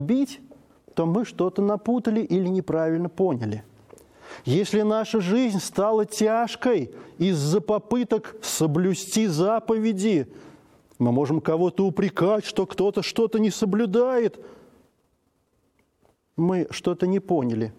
бить, то мы что-то напутали или неправильно поняли. Если наша жизнь стала тяжкой из-за попыток соблюсти заповеди, мы можем кого-то упрекать, что кто-то что-то не соблюдает. Мы что-то не поняли.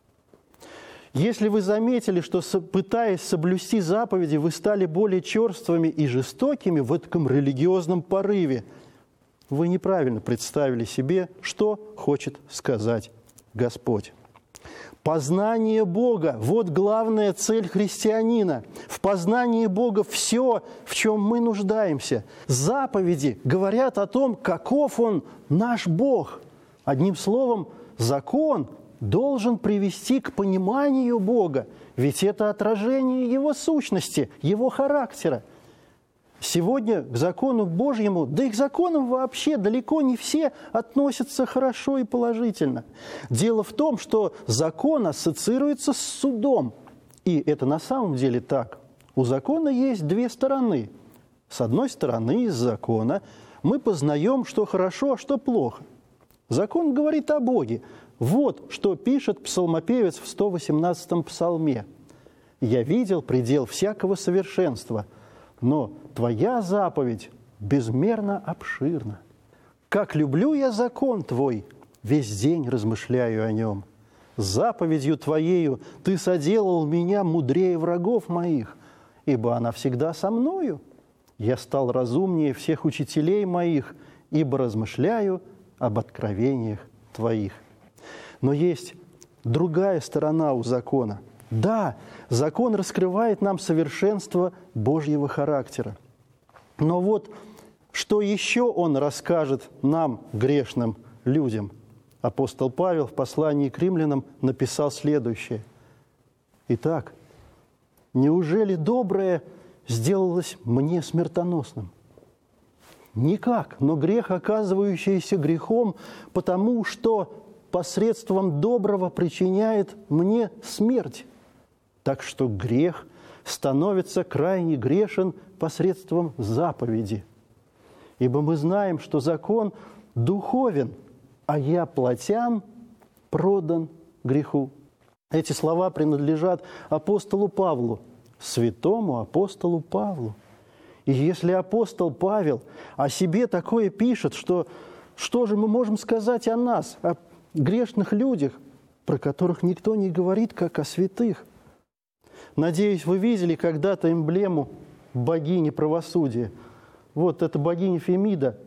Если вы заметили, что, пытаясь соблюсти заповеди, вы стали более черствыми и жестокими в этом религиозном порыве, вы неправильно представили себе, что хочет сказать Господь. Познание Бога – вот главная цель христианина. В познании Бога все, в чем мы нуждаемся. Заповеди говорят о том, каков Он, наш Бог. Одним словом, закон должен привести к пониманию Бога, ведь это отражение Его сущности, Его характера. Сегодня к закону Божьему, да и к законам вообще далеко не все относятся хорошо и положительно. Дело в том, что закон ассоциируется с судом. И это на самом деле так. У закона есть две стороны. С одной стороны, из закона мы познаем, что хорошо, а что плохо. Закон говорит о Боге. Вот что пишет псалмопевец в 118-м псалме. «Я видел предел всякого совершенства, но Твоя заповедь безмерно обширна. Как люблю я закон Твой, весь день размышляю о нем. Заповедью Твоею Ты соделал меня мудрее врагов моих, ибо она всегда со мною. Я стал разумнее всех учителей моих, ибо размышляю об откровениях Твоих». Но есть другая сторона у закона. Да, закон раскрывает нам совершенство Божьего характера. Но вот что еще он расскажет нам, грешным людям? Апостол Павел в послании к римлянам написал следующее. «Итак, неужели доброе сделалось мне смертоносным? Никак, но грех, оказывающийся грехом, потому что посредством доброго причиняет мне смерть. Так что грех становится крайне грешен посредством заповеди. Ибо мы знаем, что закон духовен, а я плотян продан греху». Эти слова принадлежат апостолу Павлу, святому апостолу Павлу. И если апостол Павел о себе такое пишет, что же мы можем сказать о нас, о грешных людях, про которых никто не говорит, как о святых? Надеюсь, вы видели когда-то эмблему богини правосудия. Вот эта богиня Фемида,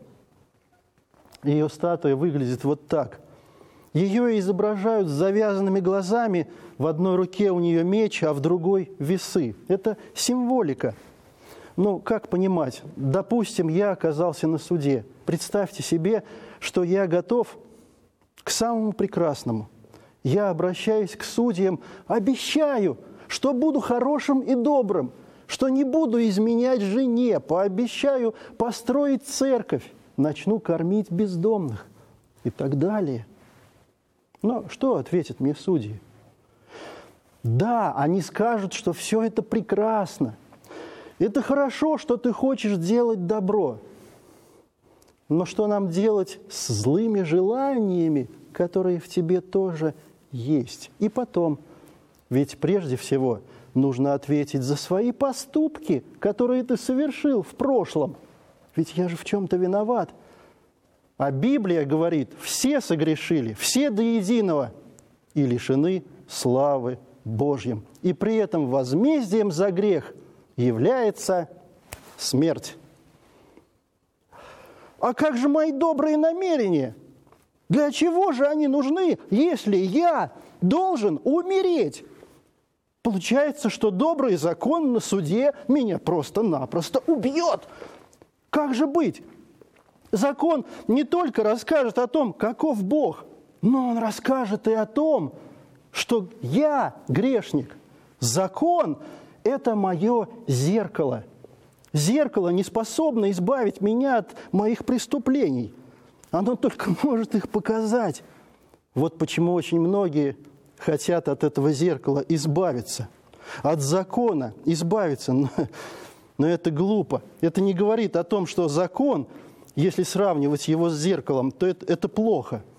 ее статуя выглядит вот так. Ее изображают с завязанными глазами, в одной руке у нее меч, а в другой весы. Это символика. Ну, как понимать? Допустим, я оказался на суде. Представьте себе, что я готов к самому прекрасному. Я обращаюсь к судьям, обещаю, что буду хорошим и добрым, что не буду изменять жене, пообещаю построить церковь, начну кормить бездомных и так далее. Но что ответят мне судьи? Да, они скажут, что все это прекрасно. Это хорошо, что ты хочешь делать добро. Но что нам делать с злыми желаниями, которые в тебе тоже есть? И потом, ведь прежде всего нужно ответить за свои поступки, которые ты совершил в прошлом. Ведь я же в чем-то виноват. А Библия говорит, все согрешили, все до единого, и лишены славы Божьей. И при этом возмездием за грех является смерть. А как же мои добрые намерения? Для чего же они нужны, если я должен умереть? Получается, что добрый закон на суде меня просто-напросто убьет. Как же быть? Закон не только расскажет о том, каков Бог, но он расскажет и о том, что я грешник. Закон – это мое зеркало. Зеркало не способно избавить меня от моих преступлений. Оно только может их показать. Вот почему очень многие хотят от этого зеркала избавиться. От закона избавиться. Но это глупо. Это не говорит о том, что закон, если сравнивать его с зеркалом, то это плохо.